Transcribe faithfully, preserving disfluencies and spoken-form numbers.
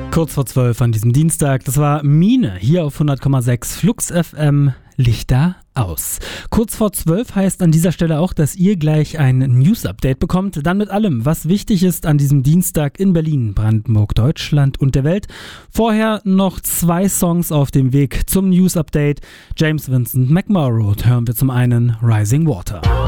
Kurz vor zwölf an diesem Dienstag, das war Mine hier auf hundert Komma sechs Flux F M, Lichter aus. Kurz vor zwölf heißt an dieser Stelle auch, dass ihr gleich ein News-Update bekommt, dann mit allem, was wichtig ist an diesem Dienstag in Berlin, Brandenburg, Deutschland und der Welt. Vorher noch zwei Songs auf dem Weg zum News-Update. James Vincent McMorrow hören wir zum einen Rising Water.